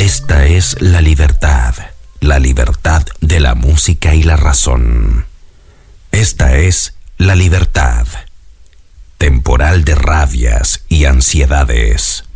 Esta es la libertad de la música y la razón. Esta es la libertad, temporal de rabias y ansiedades.